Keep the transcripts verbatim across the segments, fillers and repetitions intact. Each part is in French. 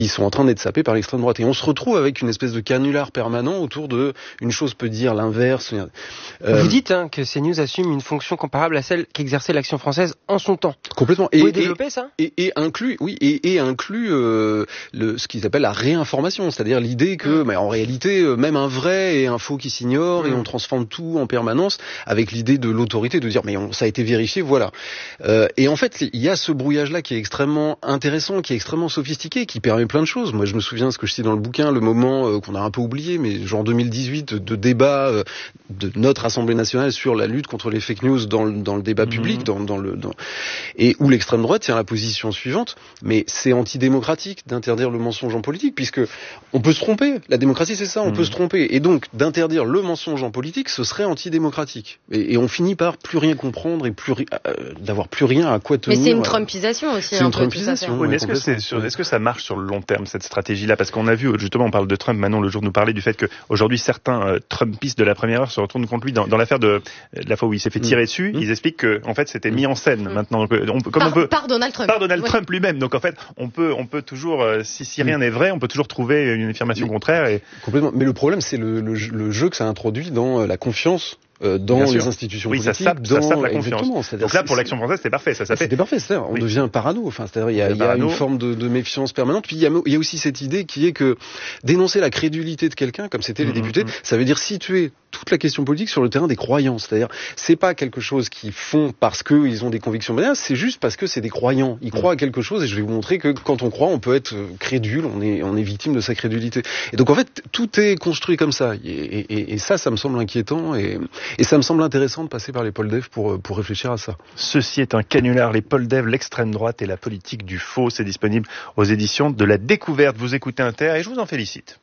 ils sont en train d'être sapés par l'extrême droite. Et on se retrouve avec une espèce de canular permanent autour de une chose peut dire l'inverse. Euh... Vous dites hein, que CNews assume une fonction comparable à celle qu'exerçait l'Action française en son temps. Complètement. Vous et, pouvez développer ça et, et inclut, oui, et, et inclut euh, le, ce qu'ils appellent la réinformation, c'est-à-dire l'idée que, mmh. mais en réalité, même un vrai et un faux qui s'ignorent, mmh. et on transforme tout en permanence, avec l'idée de l'autorité de dire mais on, ça a été vérifié, voilà. Euh, et en fait, il y a ce brouillage-là qui est extrêmement intéressant, qui est extrêmement sophistiqué, qui permet plein de choses. Moi, je me souviens, ce que je cite dans le bouquin, le moment euh, qu'on a un peu oublié, mais genre deux mille dix-huit, de, de débat euh, de notre Assemblée nationale sur la lutte contre les fake news dans le, dans le débat mmh. public, dans, dans le, dans... et où l'extrême droite tient la position suivante, mais c'est antidémocratique d'interdire le mensonge en politique, puisque on peut se tromper. La démocratie, c'est ça, on mmh. peut se tromper. Et donc, d'interdire le mensonge en politique, ce serait antidémocratique. Et, et on finit par plus rien comprendre et plus ri... euh, d'avoir plus rien à quoi tenir. Mais c'est une trumpisation aussi. C'est une trumpisation. Oui, mais est-ce que, c'est sur, est-ce que ça marche sur le long terme, cette stratégie-là? Parce qu'on a vu, justement, on parle de Trump, Manon, le jour nous parlait du fait qu'aujourd'hui, certains euh, Trumpistes de la première heure se retournent contre lui dans, dans l'affaire de, de la fois où il s'est fait tirer mmh. dessus. Mmh. Ils expliquent que, en fait, c'était mis en scène mmh. maintenant. On peut, comme par, on peut, par Donald Trump. Par Donald ouais. Trump lui-même. Donc, en fait, on peut, on peut toujours, euh, si, si rien n'est vrai, on peut toujours trouver une affirmation mais, contraire. Et... Complètement. Mais le problème, c'est le, le, le jeu que ça introduit dans la confiance. Euh, dans Bien les sûr. institutions oui, politiques, ça sape, dans... ça sape la confiance. Donc là, pour l'Action française, c'était parfait, ça sapait. C'était parfait, c'est-à-dire, on oui. devient parano. Enfin, c'est-à-dire, il y a, il y a une forme de, de méfiance permanente. Puis il y, a, il y a aussi cette idée qui est que dénoncer la crédulité de quelqu'un, comme c'était mmh, les députés, mmh. ça veut dire situer toute la question politique sur le terrain des croyances. C'est-à-dire, c'est pas quelque chose qu'ils font parce qu'ils ont des convictions modernes, c'est juste parce que c'est des croyants. Ils croient mmh. à quelque chose, et je vais vous montrer que quand on croit, on peut être crédule, on est, on est victime de sa crédulité. Et donc, en fait, tout est construit comme ça. Et, et, et ça, ça me semble inquiétant, et, et ça me semble intéressant de passer par les Poldev pour, pour réfléchir à ça. Ceci est un canular, les Poldev, l'extrême droite et la politique du faux. C'est disponible aux éditions de La Découverte. Vous écoutez Inter et je vous en félicite.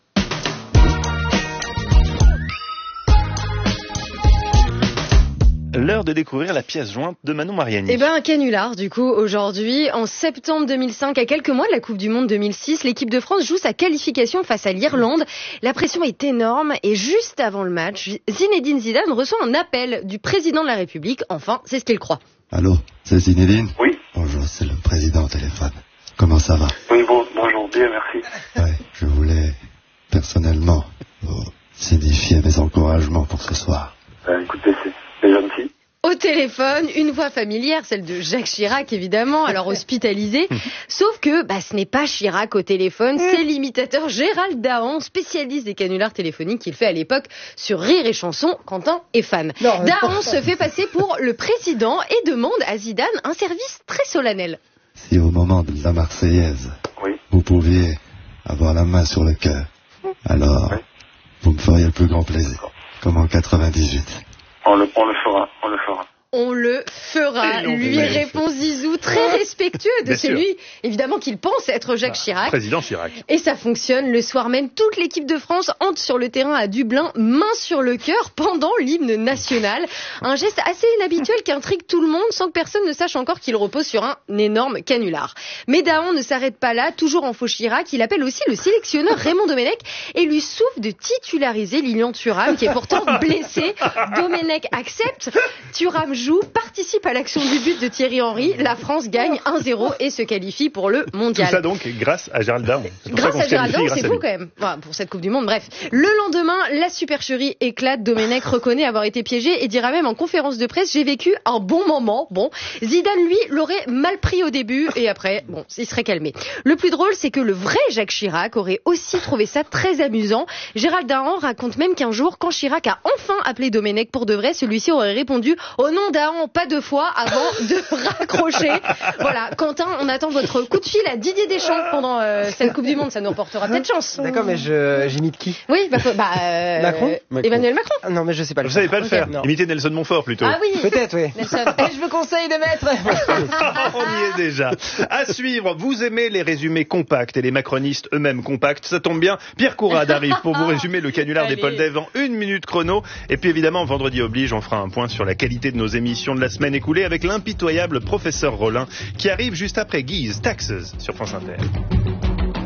L'heure de découvrir la pièce jointe de Manon Mariani. Eh ben, un canular, du coup, aujourd'hui. En septembre deux mille cinq, à quelques mois de la Coupe du Monde deux mille six, l'équipe de France joue sa qualification face à l'Irlande. La pression est énorme et juste avant le match, Zinedine Zidane reçoit un appel du président de la République. Enfin, c'est ce qu'il croit. Allô, c'est Zinedine? Oui. Bonjour, c'est le président au téléphone. Comment ça va? Oui, bon, bonjour, bien, merci. Ouais, je voulais, personnellement, vous signifier mes encouragements pour ce soir. Euh, écoutez, c'est... C'est gentil. Au téléphone, une voix familière, celle de Jacques Chirac évidemment, alors hospitalisé. Sauf que bah, ce n'est pas Chirac au téléphone, c'est l'imitateur Gérald Dahan, spécialiste des canulars téléphoniques qu'il fait à l'époque sur Rire et Chanson, Quentin est fan. Non, Dahan se fait passer pour le président et demande à Zidane un service très solennel. Si au moment de la Marseillaise, oui. vous pouviez avoir la main sur le cœur, alors oui. vous me feriez le plus grand plaisir, comme en quatre-vingt-dix-huit. On le, on le fera, on le fera. On le fera, lui répond Zizou, très respectueux de celui, évidemment, qu'il pense être Jacques Chirac. Président Chirac. Et ça fonctionne. Le soir même, toute l'équipe de France entre sur le terrain à Dublin, main sur le cœur, pendant l'hymne national. Un geste assez inhabituel qui intrigue tout le monde, sans que personne ne sache encore qu'il repose sur un énorme canular. Mais Dahan ne s'arrête pas là, toujours en faux Chirac. Il appelle aussi le sélectionneur Raymond Domenech et lui souffle de titulariser Lilian Thuram, qui est pourtant blessé. Domenech accepte. Thuram joue, participe à l'action du but de Thierry Henry. La France gagne un zéro et se qualifie pour le mondial. Tout ça donc grâce à Gérald Dahan. Grâce à Gérald Dahan, c'est fou quand même. Enfin, pour cette Coupe du Monde, bref. Le lendemain, la supercherie éclate. Domenech reconnaît avoir été piégé et dira même en conférence de presse: j'ai vécu un bon moment. Bon, Zidane, lui, l'aurait mal pris au début et après, bon, il serait calmé. Le plus drôle, c'est que le vrai Jacques Chirac aurait aussi trouvé ça très amusant. Gérald Dahan raconte même qu'un jour, quand Chirac a enfin appelé Domenech pour de vrai, celui-ci aurait répondu: oh non, Dahan, pas deux fois, avant de raccrocher. Voilà, Quentin, on attend votre coup de fil à Didier Deschamps pendant euh, cette Coupe du Monde, ça nous portera peut-être chance. D'accord, mais je, j'imite qui? Oui, bah, bah euh, Macron, Macron Emmanuel Macron. Ah, non, mais je sais pas le Vous faire. savez pas le okay. faire. Non. Imitez Nelson Montfort plutôt. Ah oui, peut-être, oui. Nelson. Et je vous conseille de mettre. On y est déjà. À suivre, vous aimez les résumés compacts et les macronistes eux-mêmes compacts. Ça tombe bien, Pierre Courade arrive pour vous résumer le canular Allez. des Poldev en une minute chrono. Et puis évidemment, vendredi oblige, on fera un point sur la qualité de nos émissions de la semaine écoulée avec l'impitoyable professeur Rollin qui arrive juste après Guise, Taxes sur France Inter.